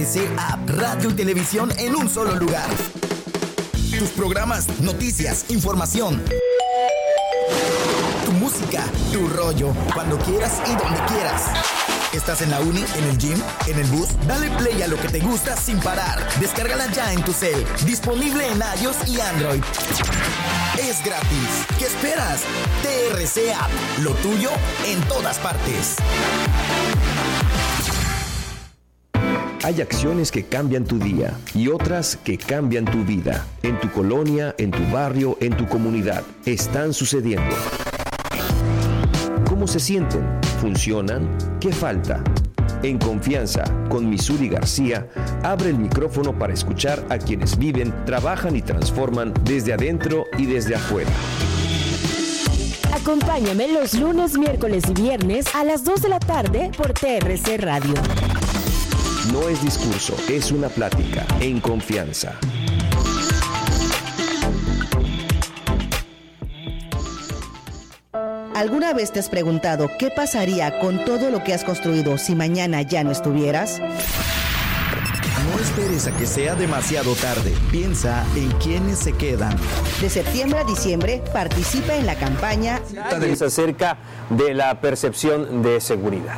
App, radio y televisión en un solo lugar. Tus programas, noticias, información. Tu música, tu rollo, cuando quieras y donde quieras. ¿Estás en la uni, en el gym, en el bus? Dale play a lo que te gusta sin parar. Descárgala ya en tu cel. Disponible en iOS y Android. Es gratis. ¿Qué esperas? TRC App, lo tuyo en todas partes. Hay acciones que cambian tu día y otras que cambian tu vida. En tu colonia, en tu barrio, en tu comunidad. Están sucediendo. ¿Cómo se sienten? ¿Funcionan? ¿Qué falta? En Confianza, con Missouri García, abre el micrófono para escuchar a quienes viven, trabajan y transforman desde adentro y desde afuera. Acompáñame los lunes, miércoles y viernes a las 2 de la tarde por TRC Radio. No es discurso, es una plática en Confianza. ¿Alguna vez te has preguntado qué pasaría con todo lo que has construido si mañana ya no estuvieras? No esperes a que sea demasiado tarde. Piensa en quiénes se quedan. De septiembre a diciembre, participa en la campaña acerca de la percepción de seguridad.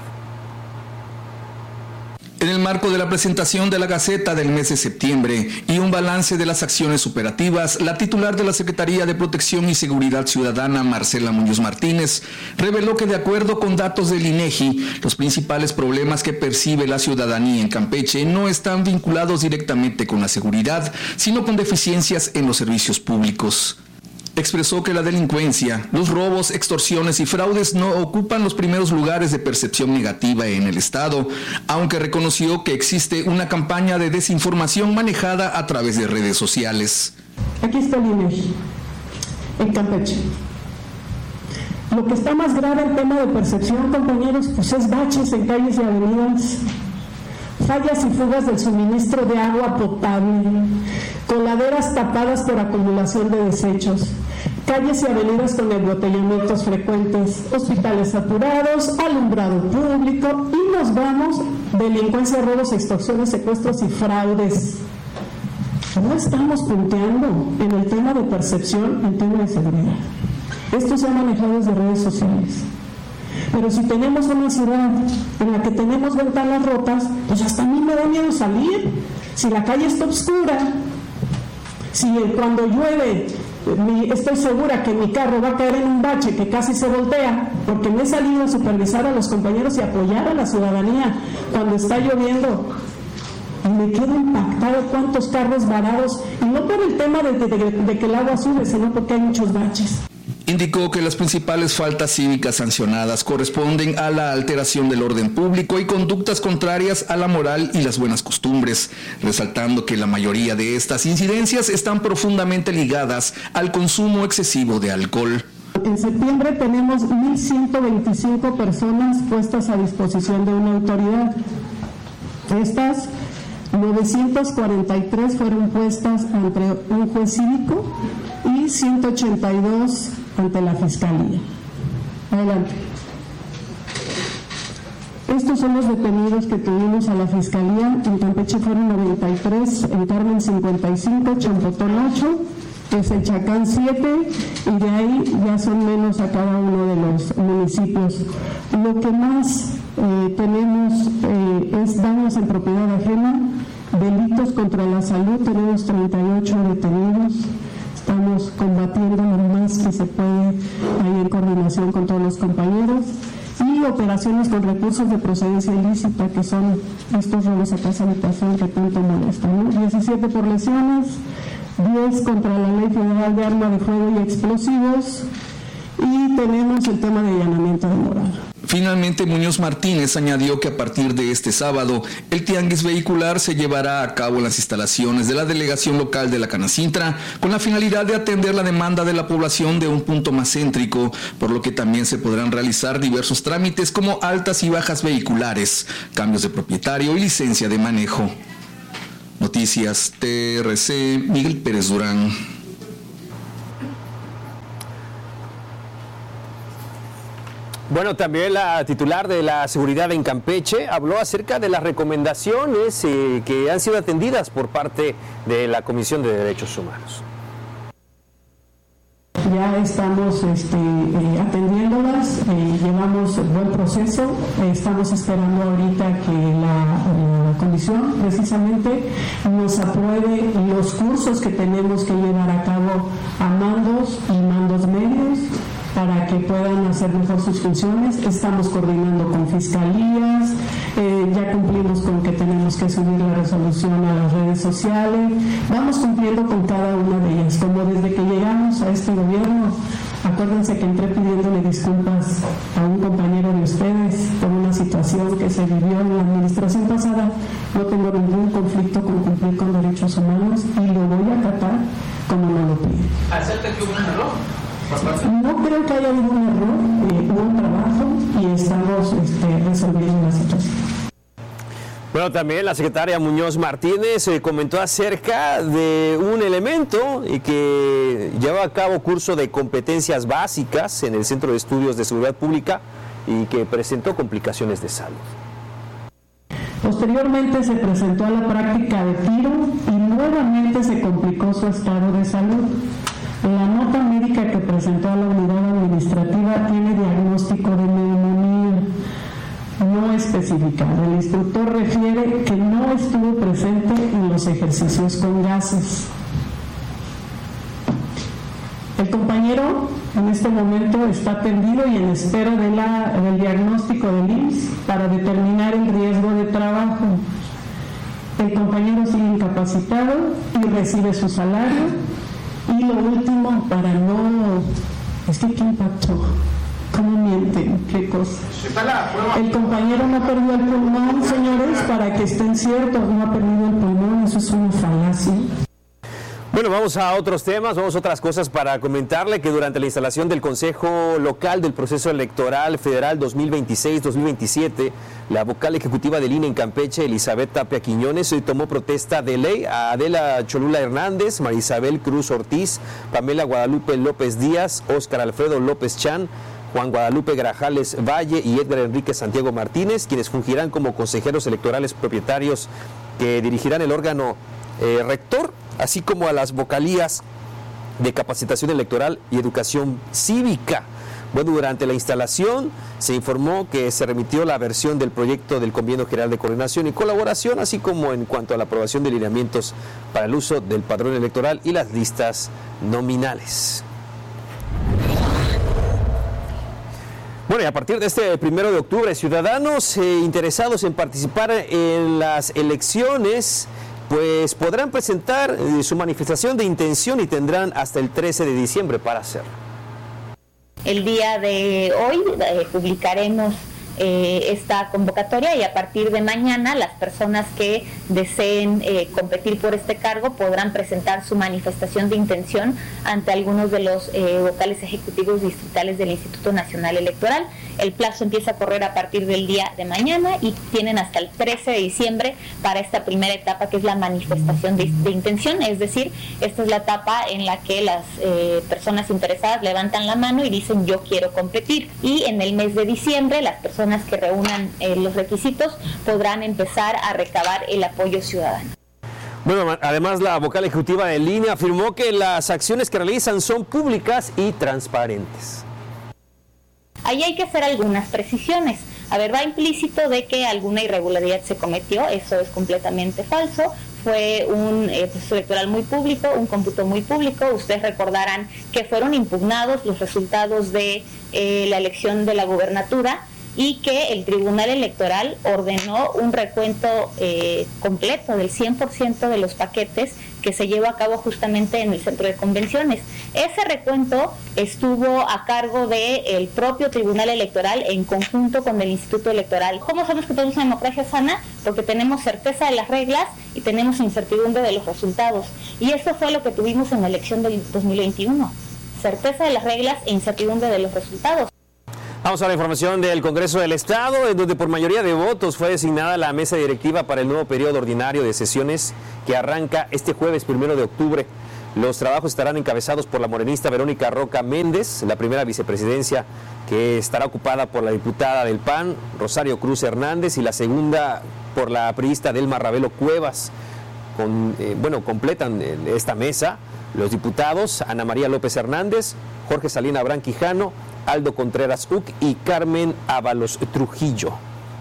En el marco de la presentación de la Gaceta del mes de septiembre y un balance de las acciones operativas, la titular de la Secretaría de Protección y Seguridad Ciudadana, Marcela Muñoz Martínez, reveló que de acuerdo con datos del INEGI, los principales problemas que percibe la ciudadanía en Campeche no están vinculados directamente con la seguridad, sino con deficiencias en los servicios públicos. Expresó que la delincuencia, los robos, extorsiones y fraudes no ocupan los primeros lugares de percepción negativa en el Estado, aunque reconoció que existe una campaña de desinformación manejada a través de redes sociales. Aquí está el INEGI, en Campeche. Lo que está más grave en tema de percepción, compañeros, pues es baches en calles y avenidas, fallas y fugas del suministro de agua potable, coladeras tapadas por acumulación de desechos, calles y avenidas con embotellamientos frecuentes, hospitales saturados, alumbrado público y nos vamos, delincuencia, robos, extorsiones, secuestros y fraudes. No estamos punteando en el tema de percepción, en tema de seguridad. Esto se ha manejado desde redes sociales. Pero si tenemos una ciudad en la que tenemos ventanas rotas, pues hasta a mí me da miedo salir. Si la calle está oscura, si cuando llueve estoy segura que mi carro va a caer en un bache que casi se voltea, porque me he salido a supervisar a los compañeros y apoyar a la ciudadanía cuando está lloviendo, y me quedo impactado cuántos carros varados, y no por el tema de que el agua sube, sino porque hay muchos baches. Indicó que las principales faltas cívicas sancionadas corresponden a la alteración del orden público y conductas contrarias a la moral y las buenas costumbres, resaltando que la mayoría de estas incidencias están profundamente ligadas al consumo excesivo de alcohol. En septiembre tenemos 1,125 personas puestas a disposición de una autoridad. Estas 943 fueron puestas ante un juez cívico y 182 ante la Fiscalía. Adelante. Estos son los detenidos que tuvimos a la Fiscalía. En Campeche fueron 93, en Carmen 55, Champotón 8, Chacán 7, y de ahí ya son menos a cada uno de los municipios. Lo que más tenemos es daños en propiedad ajena, delitos contra la salud, tenemos 38 detenidos. Estamos combatiendo lo más que se puede ahí en coordinación con todos los compañeros, y operaciones con recursos de procedencia ilícita, que son estos robos a casa habitación que tanto molestan, ¿no? 17 por lesiones, 10 contra la Ley Federal de Arma de Fuego y Explosivos, y tenemos el tema de allanamiento de morada. Finalmente, Muñoz Martínez añadió que a partir de este sábado, el tianguis vehicular se llevará a cabo en las instalaciones de la delegación local de la Canacintra, con la finalidad de atender la demanda de la población de un punto más céntrico, por lo que también se podrán realizar diversos trámites como altas y bajas vehiculares, cambios de propietario y licencia de manejo. Noticias TRC, Miguel Pérez Durán. Bueno, también la titular de la seguridad en Campeche habló acerca de las recomendaciones que han sido atendidas por parte de la Comisión de Derechos Humanos. Ya estamos atendiéndolas, llevamos buen proceso, estamos esperando ahorita que la comisión precisamente nos apruebe los cursos que tenemos que llevar a cabo a mandos y mandos medios para que puedan hacer mejor sus funciones. Estamos coordinando con fiscalías, ya cumplimos con que tenemos que subir la resolución a las redes sociales, vamos cumpliendo con cada una de ellas. Como desde que llegamos a este gobierno, acuérdense que entré pidiéndole disculpas a un compañero de ustedes por una situación que se vivió en la administración pasada. No tengo ningún conflicto con cumplir con derechos humanos y lo voy a tratar como me lo piden. ¿Acepta que hubo un error? No creo que haya habido un error, hubo un trabajo y estamos resolviendo la situación. Bueno, también la secretaria Muñoz Martínez comentó acerca de un elemento que lleva a cabo curso de competencias básicas en el Centro de Estudios de Seguridad Pública y que presentó complicaciones de salud. Posteriormente se presentó a la práctica de tiro y nuevamente se complicó su estado de salud. La nota médica que presentó a la unidad administrativa tiene diagnóstico de neumonía no especificado. El instructor refiere que no estuvo presente en los ejercicios con gases. El compañero en este momento está atendido y en espera del diagnóstico del IMSS para determinar el riesgo de trabajo. El compañero sigue incapacitado y recibe su salario. Y lo último, para no... Es que ¿qué impactó? ¿Cómo mienten? ¿Qué cosa? El compañero no perdió el pulmón, señores, para que estén ciertos, no ha perdido el pulmón, eso es una falacia. Bueno, vamos a otros temas, vamos a otras cosas para comentarle que durante la instalación del Consejo Local del Proceso Electoral Federal 2026-2027, la vocal ejecutiva del INE en Campeche, Elizabeth Tapia Quiñones, tomó protesta de ley a Adela Cholula Hernández, Marisabel Cruz Ortiz, Pamela Guadalupe López Díaz, Óscar Alfredo López Chan, Juan Guadalupe Grajales Valle y Edgar Enrique Santiago Martínez, quienes fungirán como consejeros electorales propietarios que dirigirán el órgano rector, así como a las vocalías de capacitación electoral y educación cívica. Bueno, durante la instalación se informó que se remitió la versión del proyecto del Convenio General de Coordinación y Colaboración, así como en cuanto a la aprobación de lineamientos para el uso del padrón electoral y las listas nominales. Bueno, y a partir de este 1 de octubre, ciudadanos interesados en participar en las elecciones pues podrán presentar su manifestación de intención y tendrán hasta el 13 de diciembre para hacerlo. El día de hoy publicaremos esta convocatoria y a partir de mañana las personas que deseen competir por este cargo podrán presentar su manifestación de intención ante algunos de los vocales ejecutivos distritales del Instituto Nacional Electoral. El plazo empieza a correr a partir del día de mañana y tienen hasta el 13 de diciembre para esta primera etapa, que es la manifestación de intención, es decir, esta es la etapa en la que las personas interesadas levantan la mano y dicen yo quiero competir, y en el mes de diciembre las personas que reúnan los requisitos podrán empezar a recabar el apoyo ciudadano. Bueno, además la vocal ejecutiva de línea afirmó que las acciones que realizan son públicas y transparentes. Ahí hay que hacer algunas precisiones. A ver, va implícito de que alguna irregularidad se cometió, eso es completamente falso. Fue un proceso electoral muy público, un cómputo muy público. Ustedes recordarán que fueron impugnados los resultados de la elección de la gubernatura y que el Tribunal Electoral ordenó un recuento completo del 100% de los paquetes que se llevó a cabo justamente en el centro de convenciones. Ese recuento estuvo a cargo del propio Tribunal Electoral en conjunto con el Instituto Electoral. ¿Cómo sabemos que tenemos una democracia sana? Porque tenemos certeza de las reglas y tenemos incertidumbre de los resultados. Y eso fue lo que tuvimos en la elección del 2021. Certeza de las reglas e incertidumbre de los resultados. Vamos a la información del Congreso del Estado, en donde por mayoría de votos fue designada la mesa directiva para el nuevo periodo ordinario de sesiones que arranca este jueves 1 de octubre. Los trabajos estarán encabezados por la morenista Verónica Roca Méndez, la primera vicepresidencia que estará ocupada por la diputada del PAN, Rosario Cruz Hernández, y la segunda por la priista Delma Ravelo Cuevas. Completan esta mesa los diputados Ana María López Hernández, Jorge Salina Abrán Quijano, Aldo Contreras Uc y Carmen Ábalos Trujillo.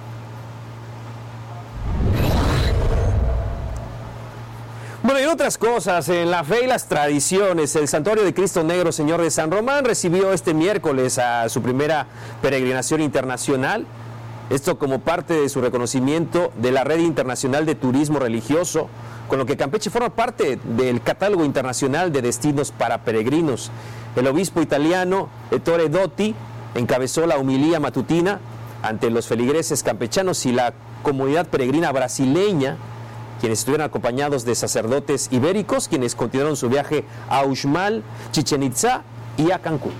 Bueno, y otras cosas, en la fe y las tradiciones, el Santuario de Cristo Negro Señor de San Román recibió este miércoles a su primera peregrinación internacional. Esto como parte de su reconocimiento de la Red Internacional de Turismo Religioso, con lo que Campeche forma parte del catálogo internacional de destinos para peregrinos. El obispo italiano Ettore Dotti encabezó la homilía matutina ante los feligreses campechanos y la comunidad peregrina brasileña, quienes estuvieron acompañados de sacerdotes ibéricos, quienes continuaron su viaje a Uxmal, Chichén Itzá y a Cancún.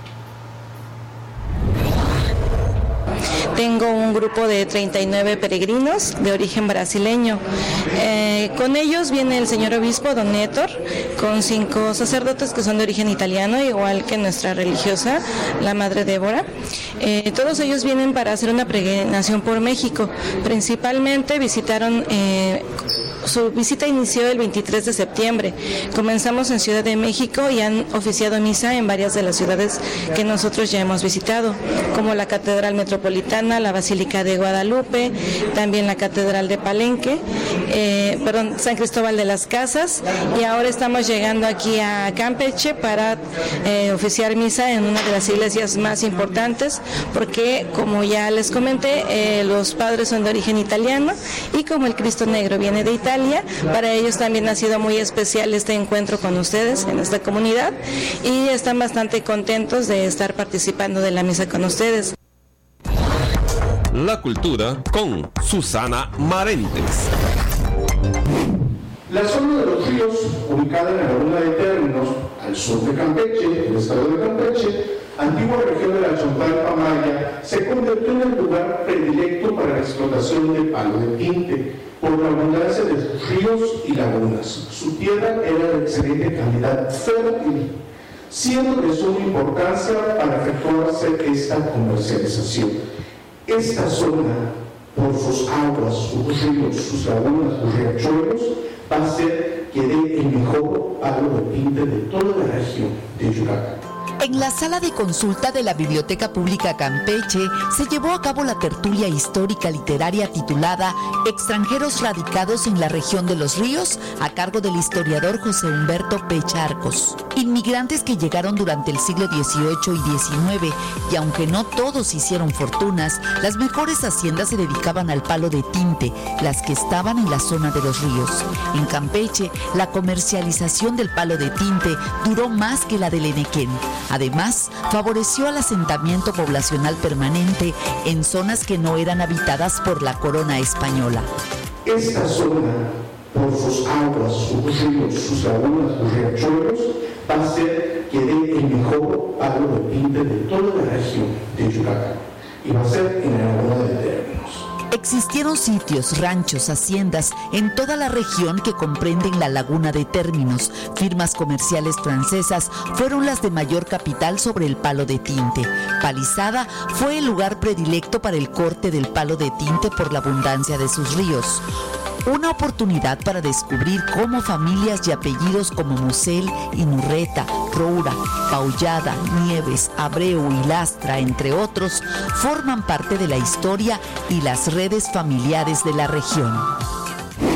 Tengo un grupo de 39 peregrinos de origen brasileño. Con ellos viene el señor obispo, don Héctor, con 5 sacerdotes que son de origen italiano, igual que nuestra religiosa, la Madre Débora. Todos ellos vienen para hacer una peregrinación por México. Principalmente visitaron... Su visita inició el 23 de septiembre. Comenzamos en Ciudad de México y han oficiado misa en varias de las ciudades que nosotros ya hemos visitado, como la Catedral Metropolitana, la Basílica de Guadalupe, también la Catedral de Palenque, San Cristóbal de las Casas, y ahora estamos llegando aquí a Campeche para oficiar misa en una de las iglesias más importantes, porque como ya les comenté, los padres son de origen italiano y como el Cristo Negro viene de Italia, para ellos también ha sido muy especial este encuentro con ustedes en esta comunidad y están bastante contentos de estar participando de la misa con ustedes. La cultura con Susana Marentes. La zona de los ríos, ubicada en la laguna de Términos, al sur de Campeche, el estado de Campeche, antigua región de la Chontalpa Maya, se convirtió en el lugar predilecto para la explotación de palo de tinte, por la abundancia de sus ríos y lagunas. Su tierra era de excelente calidad fértil, siendo de suma importancia para efectuarse esta comercialización. Esta zona, por sus aguas, sus ríos, sus lagunas, sus riachuelos, va a ser que dé el mejor palo de tinte de toda la región de Yucatán. En la sala de consulta de la Biblioteca Pública Campeche se llevó a cabo la tertulia histórica literaria titulada Extranjeros radicados en la región de los ríos, a cargo del historiador José Humberto Pecha Arcos. Inmigrantes que llegaron durante el siglo XVIII y XIX, y aunque no todos hicieron fortunas, las mejores haciendas se dedicaban al palo de tinte, las que estaban en la zona de los ríos. En Campeche, la comercialización del palo de tinte duró más que la del Enequén. Además, favoreció al asentamiento poblacional permanente en zonas que no eran habitadas por la corona española. Esta zona, por sus aguas, sus ríos, sus lagunas, sus riachuelos, va a ser que dé el mejor palo de tinte de toda la región de Yucatán. Y va a ser en la laguna de Términos. Existieron sitios, ranchos, haciendas en toda la región que comprenden la laguna de Términos. Firmas comerciales francesas fueron las de mayor capital sobre el palo de tinte. Palizada fue el lugar predilecto para el corte del palo de tinte por la abundancia de sus ríos. Una oportunidad para descubrir cómo familias y apellidos como Musel, Inurreta, Roura, Paullada, Nieves, Abreu y Lastra, entre otros, forman parte de la historia y las redes familiares de la región.